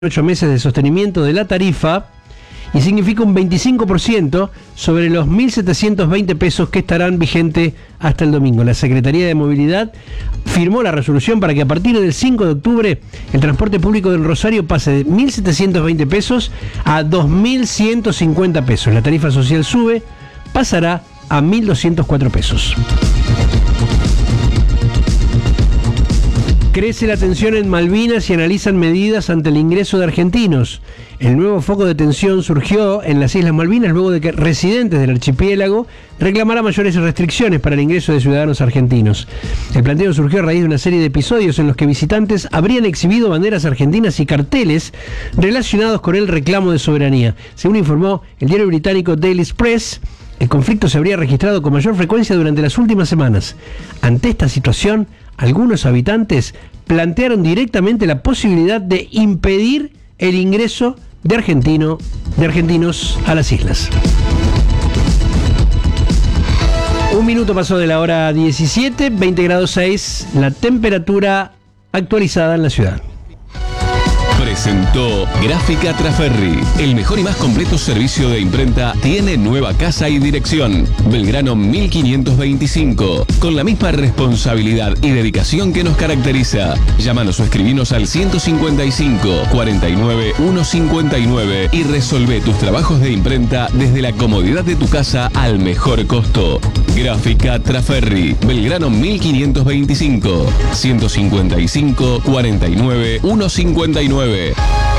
8 meses de sostenimiento de la tarifa y significa un 25% sobre los 1.720 pesos que estarán vigentes hasta el domingo. La Secretaría de Movilidad firmó la resolución para que a partir del 5 de octubre el transporte público del Rosario pase de 1.720 pesos a 2.150 pesos. La tarifa social sube, pasará a 1.204 pesos. Crece la tensión en Malvinas y analizan medidas ante el ingreso de argentinos. El nuevo foco de tensión surgió en las Islas Malvinas luego de que residentes del archipiélago reclamaran mayores restricciones para el ingreso de ciudadanos argentinos. El planteo surgió a raíz de una serie de episodios en los que visitantes habrían exhibido banderas argentinas y carteles relacionados con el reclamo de soberanía. Según informó el diario británico Daily Express, el conflicto se habría registrado con mayor frecuencia durante las últimas semanas. Ante esta situación, algunos habitantes plantearon directamente la posibilidad de impedir el ingreso de argentinos a las islas. Un minuto pasó de la hora 17, 20 grados 6, la temperatura actualizada en la ciudad. Presentó Gráfica Traferri. El mejor y más completo servicio de imprenta tiene nueva casa y dirección. Belgrano 1525. Con la misma responsabilidad y dedicación que nos caracteriza. Llámanos o escribinos al 155 49 159 y resolvé tus trabajos de imprenta desde la comodidad de tu casa al mejor costo. Gráfica Traferri. Belgrano 1525. 155 49 159.